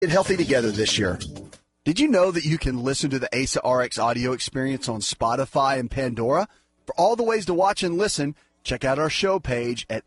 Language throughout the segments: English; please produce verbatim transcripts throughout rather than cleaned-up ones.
Get healthy together this year. Did you know that you can listen to the A S A R X audio experience on Spotify and Pandora? For all the ways to watch and listen, check out our show page at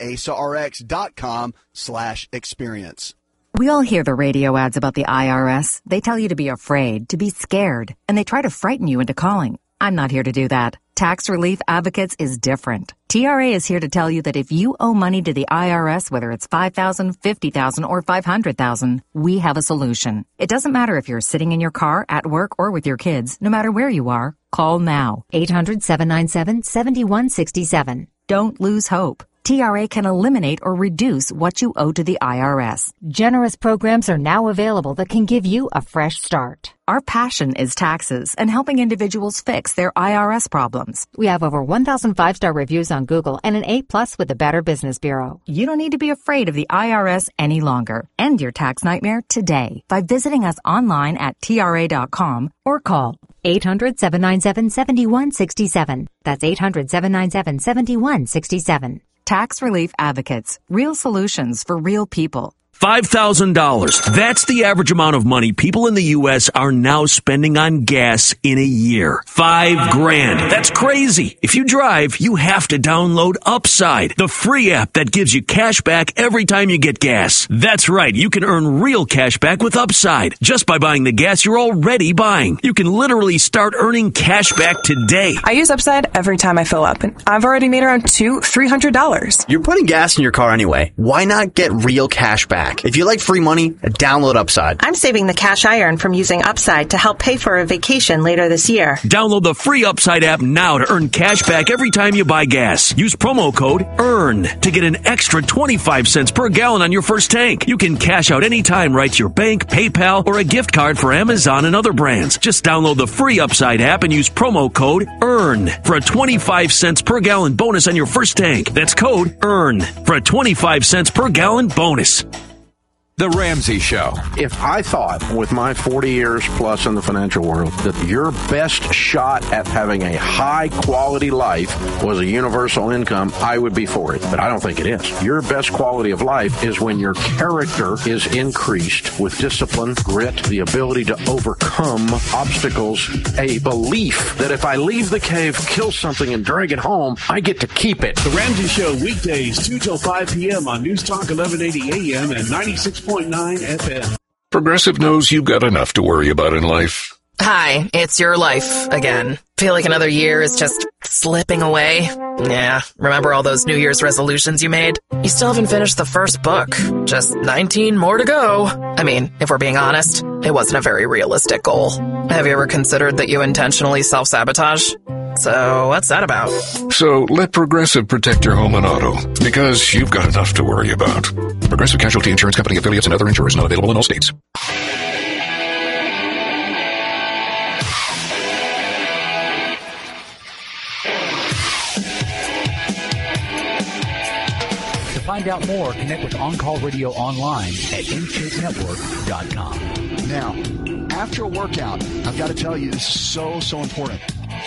asarx.com slash experience. We all hear the radio ads about the I R S. They tell you to be afraid, to be scared, and they try to frighten you into calling. I'm not here to do that. Tax Relief Advocates is different. T R A is here to tell you that if you owe money to the I R S, whether it's five thousand dollars, fifty thousand dollars, or five hundred thousand dollars, we have a solution. It doesn't matter if you're sitting in your car, at work, or with your kids. No matter where you are, call now. eight hundred, seven nine seven, seven one six seven. Don't lose hope. T R A can eliminate or reduce what you owe to the I R S. Generous programs are now available that can give you a fresh start. Our passion is taxes and helping individuals fix their I R S problems. We have over one thousand five-star reviews on Google and an A plus with the Better Business Bureau. You don't need to be afraid of the I R S any longer. End your tax nightmare today by visiting us online at T R A dot com or call eight hundred, seven nine seven, seven one six seven. That's eight hundred, seven nine seven, seven one six seven. Tax Relief Advocates. Real solutions for real people. five thousand dollars. That's the average amount of money people in the U S are now spending on gas in a year. Five grand. That's crazy. If you drive, you have to download Upside, the free app that gives you cash back every time you get gas. That's right. You can earn real cash back with Upside just by buying the gas you're already buying. You can literally start earning cash back today. I use Upside every time I fill up, and I've already made around two, three hundred dollars. You're putting gas in your car anyway. Why not get real cash back? If you like free money, download Upside. I'm saving the cash I earn from using Upside to help pay for a vacation later this year. Download the free Upside app now to earn cash back every time you buy gas. Use promo code EARN to get an extra twenty-five cents per gallon on your first tank. You can cash out anytime right to your bank, PayPal, or a gift card for Amazon and other brands. Just download the free Upside app and use promo code EARN for a twenty-five cents per gallon bonus on your first tank. That's code EARN for a twenty-five cents per gallon bonus. The Ramsey Show. If I thought, with my forty years plus in the financial world, that your best shot at having a high-quality life was a universal income, I would be for it. But I don't think it is. Your best quality of life is when your character is increased with discipline, grit, the ability to overcome obstacles, a belief that if I leave the cave, kill something, and drag it home, I get to keep it. The Ramsey Show, weekdays, two till five p.m. on News Talk eleven eighty A M and ninety-six point nine F M. Progressive knows you've got enough to worry about in life. Hi, it's your life again. Feel like another year is just slipping away? Yeah, remember all those New Year's resolutions you made? You still haven't finished the first book. Just nineteen more to go. I mean, if we're being honest, it wasn't a very realistic goal. Have you ever considered that you intentionally self-sabotage? So, what's that about? So, let Progressive protect your home and auto, because you've got enough to worry about. Progressive Casualty Insurance Company affiliates and other insurers not available in all states. To find out more, connect with On Call Radio online at in shape network dot com. Now, after a workout, I've got to tell you, this is so, so important.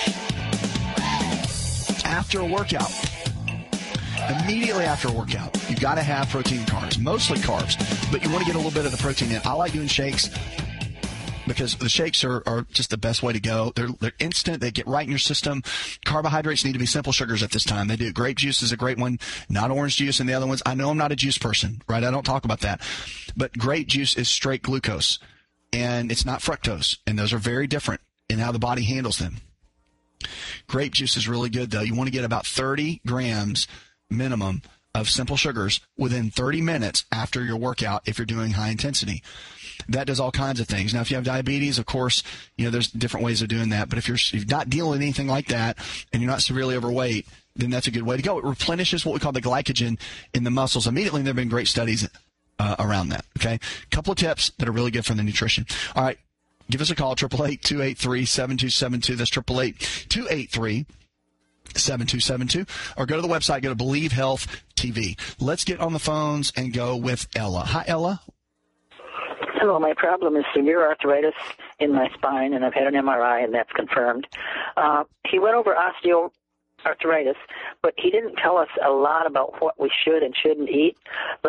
After a workout, immediately after a workout, you've got to have protein carbs, mostly carbs, but you want to get a little bit of the protein in. I like doing shakes because the shakes are, are just the best way to go. They're, they're instant. They get right in your system. Carbohydrates need to be simple sugars at this time. They do. Grape juice is a great one, not orange juice and the other ones. I know I'm not a juice person, right? I don't talk about that. But grape juice is straight glucose, and it's not fructose, and those are very different in how the body handles them. Grape juice is really good, though. You want to get about thirty grams minimum of simple sugars within thirty minutes after your workout if you're doing high intensity. That does all kinds of things. Now, if you have diabetes, of course, you know, there's different ways of doing that. But if you're, if you're not dealing with anything like that and you're not severely overweight, then that's a good way to go. It replenishes what we call the glycogen in the muscles immediately. And there have been great studies uh, around that. Okay. A couple of tips that are really good for the nutrition. All right. Give us a call, eight eight eight, two eight three, seven two seven two. That's eight eight eight, two eight three, seven two seven two. Or go to the website, go to Believe Health T V. Let's get on the phones and go with Ella. Hi, Ella. Hello, my problem is severe arthritis in my spine, and I've had an M R I, and that's confirmed. Uh, he went over osteoarthritis, but he didn't tell us a lot about what we should and shouldn't eat. Like,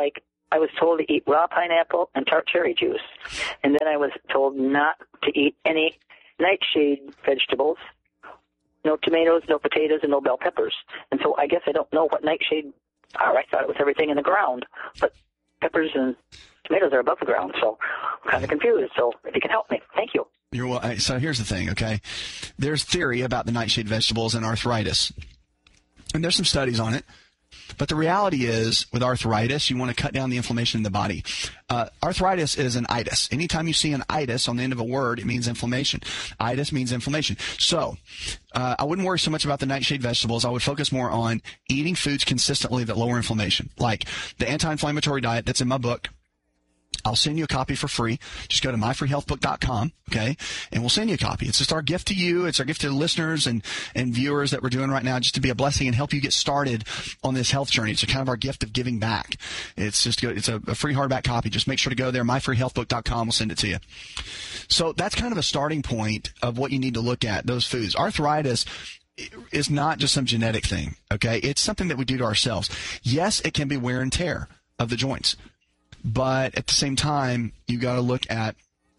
I was told to eat raw pineapple and tart cherry juice. And then I was told not to eat any nightshade vegetables, no tomatoes, no potatoes, and no bell peppers. And so I guess I don't know what nightshade are. I thought it was everything in the ground, but peppers and tomatoes are above the ground, so I'm kind of confused. So if you can help me, thank you. You're well. So here's the thing, okay? There's theory about the nightshade vegetables and arthritis, and there's some studies on it. But the reality is, with arthritis, you want to cut down the inflammation in the body. Uh, arthritis is an itis. Anytime you see an itis on the end of a word, it means inflammation. Itis means inflammation. So uh, I wouldn't worry so much about the nightshade vegetables. I would focus more on eating foods consistently that lower inflammation, like the anti-inflammatory diet that's in my book. I'll send you a copy for free. Just go to my free health book dot com, okay, and we'll send you a copy. It's just our gift to you. It's our gift to the listeners and, and viewers that we're doing right now, just to be a blessing and help you get started on this health journey. It's a kind of our gift of giving back. It's just it's a, a free hardback copy. Just make sure to go there, my free health book dot com. We'll send it to you. So that's kind of a starting point of what you need to look at, those foods. Arthritis is not just some genetic thing, okay? It's something that we do to ourselves. Yes, it can be wear and tear of the joints. But at the same time, you got to look at,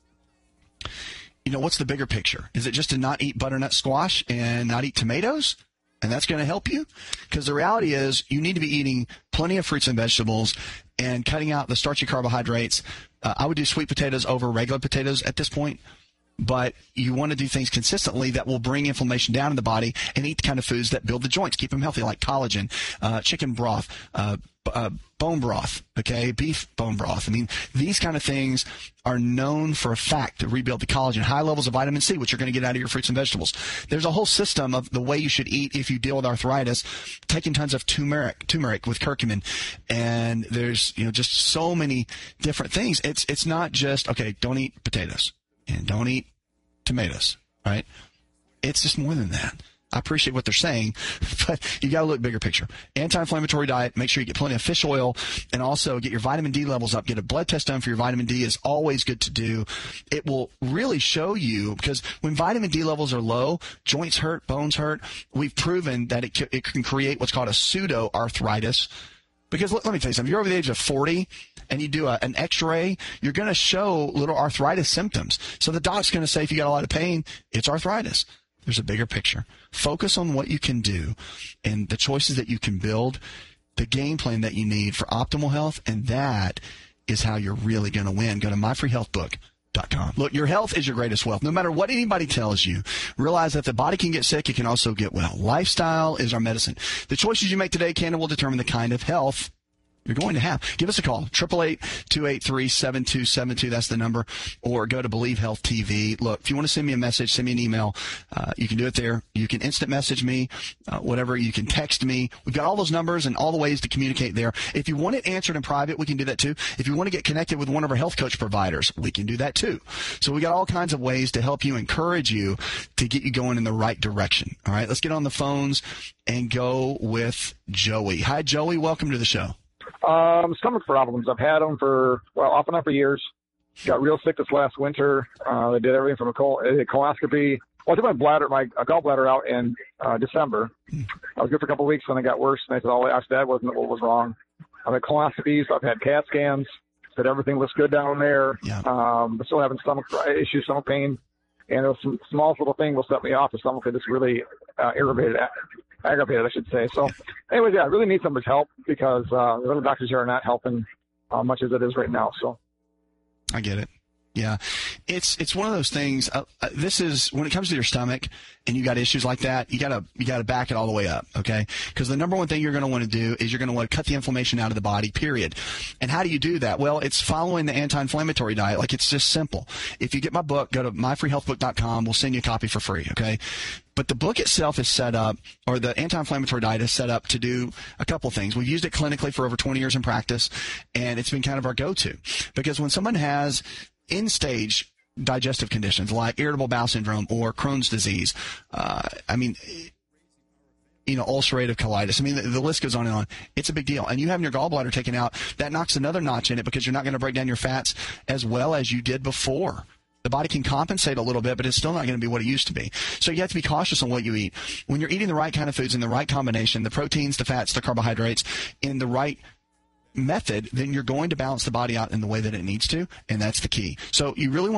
you know, what's the bigger picture? Is it just to not eat butternut squash and not eat tomatoes? And that's going to help you? Because the reality is you need to be eating plenty of fruits and vegetables and cutting out the starchy carbohydrates. Uh, I would do sweet potatoes over regular potatoes at this point. But you want to do things consistently that will bring inflammation down in the body and eat the kind of foods that build the joints, keep them healthy, like collagen, uh, chicken broth, uh, uh, bone broth, okay, beef bone broth. I mean, these kind of things are known for a fact to rebuild the collagen, high levels of vitamin C, which you're going to get out of your fruits and vegetables. There's a whole system of the way you should eat if you deal with arthritis, taking tons of turmeric, turmeric with curcumin. And there's, you know, just so many different things. It's, it's not just, okay, don't eat potatoes. And don't eat tomatoes, right? It's just more than that. I appreciate what they're saying, but you got to look bigger picture. Anti-inflammatory diet, make sure you get plenty of fish oil, and also get your vitamin D levels up. Get a blood test done for your vitamin D is always good to do. It will really show you, because when vitamin D levels are low, joints hurt, bones hurt. We've proven that it, it can create what's called a pseudo-arthritis. Because let, let me tell you something. If you're over the age of forty and you do a, an x-ray, you're going to show little arthritis symptoms. So the doc's going to say, if you got a lot of pain, it's arthritis. There's a bigger picture. Focus on what you can do and the choices that you can build, the game plan that you need for optimal health, and that is how you're really going to win. Go to my free health book dot com. Look, your health is your greatest wealth. No matter what anybody tells you, realize that the body can get sick, it can also get well. Lifestyle is our medicine. The choices you make today can and will determine the kind of health you're going to have. Give us a call, eight eight eight, two eight three, seven two seven two. That's the number. Or go to Believe Health T V. Look, if you want to send me a message, send me an email. Uh, you can do it there. You can instant message me, uh, whatever. You can text me. We've got all those numbers and all the ways to communicate there. If you want it answered in private, we can do that too. If you want to get connected with one of our health coach providers, we can do that too. So we got all kinds of ways to help you, encourage you to get you going in the right direction. All right, let's get on the phones and go with Joey. Hi, Joey. Welcome to the show. Um, stomach problems. I've had them for, well, off and on for years. Got real sick this last winter. Uh, they did everything from a col- a coloscopy. Well, I took my bladder, my uh, gallbladder out in uh, December. I was good for a couple of weeks, and it got worse. And they said, oh, actually, that wasn't what was wrong. I've had coloscopies. I've had CAT scans. Said everything looks good down there. Yeah. Um, but still having stomach issues, stomach pain. And it was some small little thing will set me off. The stomach is really uh, irritated. Aggravated, I should say. So, anyways, yeah, I really need somebody's help because uh, the little doctors here are not helping uh, much as it is right now. So, I get it. Yeah, it's it's one of those things. Uh, uh, this is when it comes to your stomach and you got issues like that, you gotta you gotta back it all the way up, okay? Because the number one thing you're going to want to do is you're going to want to cut the inflammation out of the body. Period. And how do you do that? Well, it's following the anti-inflammatory diet. Like, it's just simple. If you get my book, go to my free health book dot com. We'll send you a copy for free, okay? But the book itself is set up, or the anti-inflammatory diet is set up to do a couple things. We've used it clinically for over twenty years in practice, and it's been kind of our go-to. Because when someone has end-stage digestive conditions like irritable bowel syndrome or Crohn's disease, uh, I mean, you know, ulcerative colitis. I mean, the, the list goes on and on. It's a big deal. And you having your gallbladder taken out, that knocks another notch in it because you're not going to break down your fats as well as you did before. The body can compensate a little bit, but it's still not going to be what it used to be. So you have to be cautious on what you eat. When you're eating the right kind of foods in the right combination, the proteins, the fats, the carbohydrates, in the right method, then you're going to balance the body out in the way that it needs to, and that's the key. So you really want